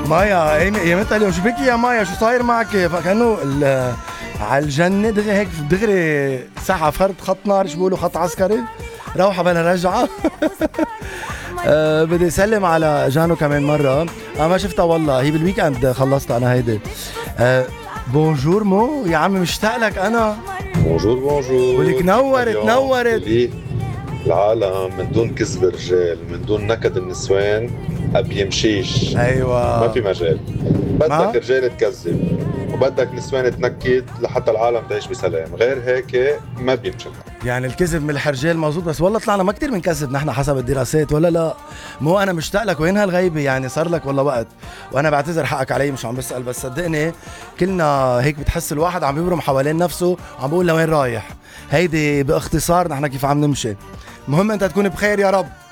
مايا ايمتى اليوم؟ شو بك يا مايا؟ شو صاير معك؟ كانه على الجنة دغري هيك دغري ساحة فرد خط نار، شو بيقولوا خط عسكري، روحة بلا رجعة. بدي اسلم على جانو كمان مرة، انا ما شفتها والله، هي بالويكند خلصت انا هيدي. بونجور مو يا عمي، مشتاق لك انا. بونجور بونجور. ولك نورت. العالم من دون كذب الرجال، من دون نكد النسوان بيمشيش. ما ايوه في مجال. بدك ما رجال تكذب وبدك نسوان تنكد لحتى العالم تعيش بسلام، غير هيك ما بيمشي. يعني الكذب من الحرجال مزبوط، بس والله طلعنا ما كتير بنكذب نحن حسب الدراسات، ولا لا؟ مو انا مشتاق لك، وين هالغيبه يعني؟ صار لك والله وقت، وانا بعتذر حقك علي مش عم بسال، بس صدقني كلنا هيك بتحس الواحد عم بيبرم حوالين نفسه وعم بقول لوين رايح. هيدي باختصار نحن كيف عم نمشي. المهم انت تكون بخير يا رب.